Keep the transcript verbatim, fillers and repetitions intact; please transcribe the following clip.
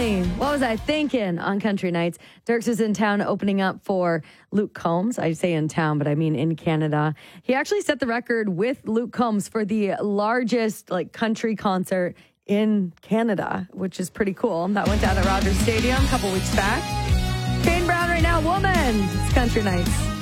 Stanley, what was I thinking on Country Nights? Dirks is in town opening up for Luke Combs. I say in town, but I mean in Canada. He actually set the record with Luke Combs for the largest like country concert in Canada, which is pretty cool. That went down at Rogers Stadium a couple weeks back. Kane Brown right now, Woman. It's Country Nights.